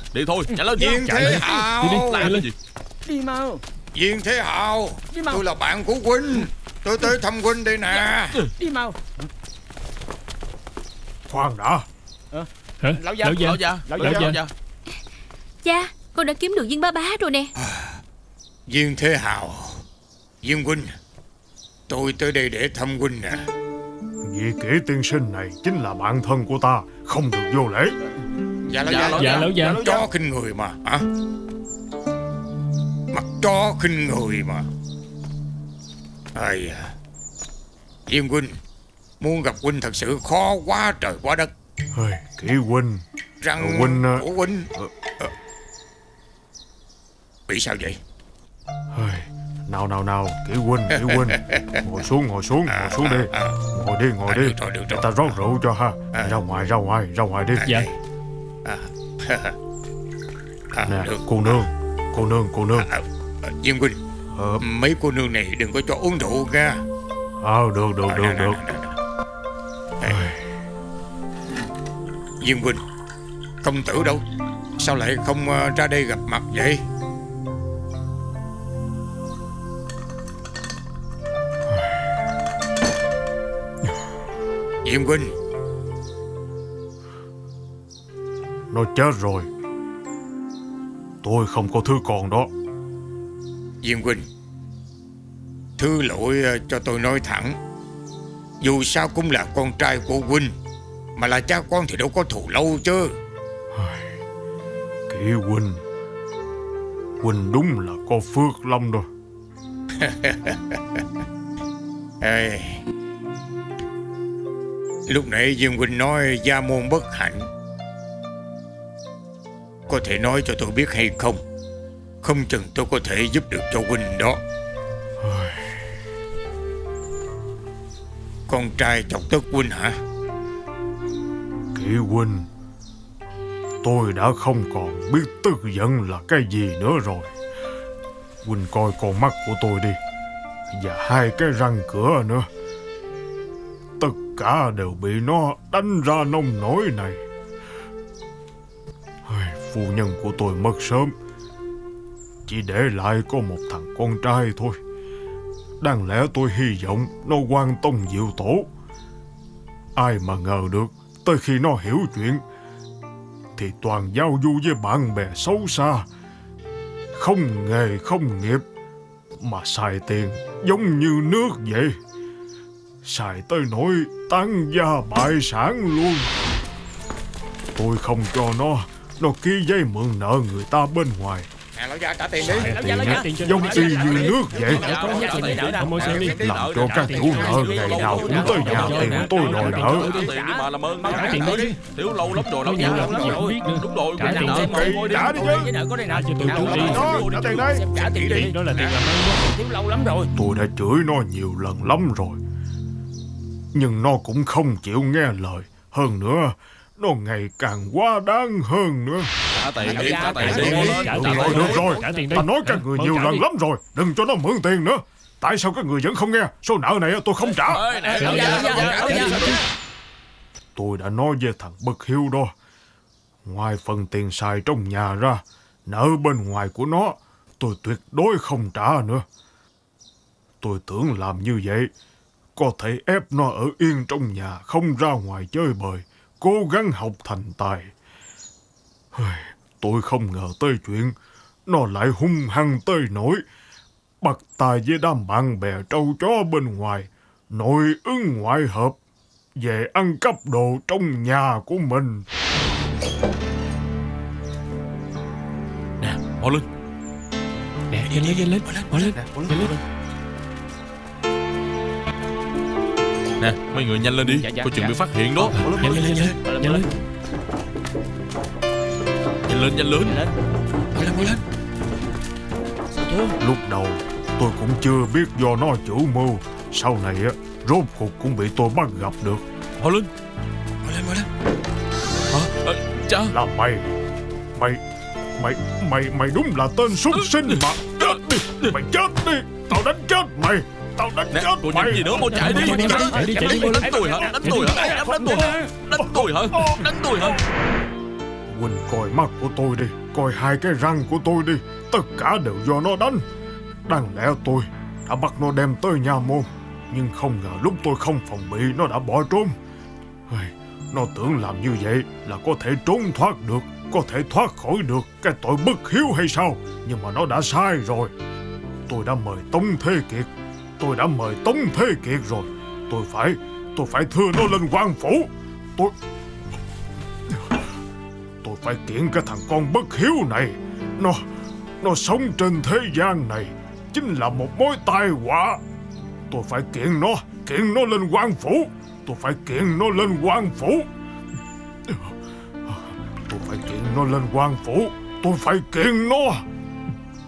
Đi thôi, chạy lên. Viên Thế Hào. Làm cái gì? Đi mau. Viên Thế Hào, Đi mau. tôi là bạn của huynh. Tôi tới thăm huynh đây nè. Đi mau. Khoan đã. Lão già. Lão già. Lão già. Cha, con đã kiếm được viên bá bá rồi nè. Viên Thế Hào, Viên huynh, tôi tới đây để thăm huynh nè. Vị kỹ tiên sinh này chính là bạn thân của ta, không được vô lễ. Dạ Lão già. Chó khinh người mà hả? Mặt chó khinh người mà. Ây à, Viên huynh, muốn gặp huynh thật sự khó quá trời quá đất. Kỹ huynh. Răng huynh của huynh bị sao vậy? Nào, kỹ huynh. Ngồi xuống đi. Ngồi đi. Để ta rót rượu cho ha. Ra ngoài đi. Dạ. Nè, Được. cô nương. Viên huynh, mấy cô nương này đừng có cho uống rượu nha. Được. Viên huynh, công tử đâu? Sao lại không ra đây gặp mặt vậy? Viên huynh, Nó chết rồi. Tôi không có thứ con đó. Viên huynh, thứ lỗi cho tôi nói thẳng. Dù sao cũng là con trai của huynh, mà là cha con thì đâu có thù lâu chứ. Kỹ huynh đúng là có phước lắm rồi. Ê, lúc nãy Dương huynh nói gia môn bất hạnh, có thể nói cho tôi biết hay không? Không chừng tôi có thể giúp được cho huynh đó. Con trai chọc tức huynh hả? Kỹ huynh, tôi đã không còn biết tức giận là cái gì nữa rồi. Huynh coi con mắt của tôi đi, và hai cái răng cửa nữa. Tất cả đều bị nó đánh ra nông nổi này. Phu nhân của tôi mất sớm, chỉ để lại có một thằng con trai thôi. Đáng lẽ tôi hy vọng nó quan tông diệu tổ. Ai mà ngờ được, tới khi nó hiểu chuyện thì toàn giao du với bạn bè xấu xa, không nghề không nghiệp, mà xài tiền giống như nước vậy. Xài tới nỗi tán gia bại sản luôn. Tôi không cho nó ký giấy mượn nợ người ta bên ngoài. Lão già trả tiền đi. Giống y như nước vậy. Làm cho các chủ nợ ngày nào cũng tới nhà tiền tôi đòi nợ. Mà làm ơn trả tiền đi. Thiếu lâu lắm rồi. Lão già. Đúng rồi. Trả đi chứ. Trả tiền đây. Trả tiền đi. Đó là tiền làm ăn. Thiếu lâu lắm rồi. Tôi đã chửi nó nhiều lần lắm rồi, nhưng nó cũng không chịu nghe lời. Hơn nữa, nó ngày càng quá đáng hơn nữa. Trả tiền đi. Được rồi. Ta nói các người nhiều lần lắm rồi, đừng cho nó mượn tiền nữa. Tại sao các người vẫn không nghe? Số nợ này tôi không trả. Tôi đã nói với thằng bất hiếu đó, ngoài phần tiền xài trong nhà ra, nợ bên ngoài của nó tôi tuyệt đối không trả nữa. Tôi tưởng làm như vậy có thể ép nó ở yên trong nhà, không ra ngoài chơi bời, cố gắng học thành tài. Tôi không ngờ tới chuyện nó lại hung hăng tới nỗi bắt tay với đám bạn bè trâu chó bên ngoài, nội ứng ngoại hợp, về ăn cắp đồ trong nhà của mình. Nè, mau lên. Nè, nhanh lên. Nè, mấy người nhanh lên đi. Có chuyện bị phát hiện đó. Nhanh lên. Nhanh lên. Mau lên. Lúc đầu tôi cũng chưa biết do nó chủ mưu, sau này rốt cuộc cũng bị tôi bắt gặp được. Mau lên. Cha. Là mày đúng là tên súc sinh mà. Chết đi. Mày chết đi. Tao đánh chết mày. Còn nhanh gì nữa, mau chạy đi. Đánh tôi hả? Huynh coi mắt của tôi đi, coi hai cái răng của tôi đi, tất cả đều do nó đánh. Đáng lẽ tôi đã bắt nó đem tới nha môn, nhưng không ngờ lúc tôi không phòng bị nó đã bỏ trốn. Nó tưởng làm như vậy là có thể trốn thoát được, có thể thoát khỏi được cái tội bất hiếu hay sao? Nhưng mà nó đã sai rồi. Tôi đã mời Tống Thế Kiệt, rồi. Tôi phải thưa nó lên quan phủ. Tôi phải kiện cái thằng con bất hiếu này. Nó sống trên thế gian này chính là một mối tai họa. Tôi phải kiện nó lên quan phủ. Tôi phải kiện nó lên quan phủ. Tôi phải kiện nó.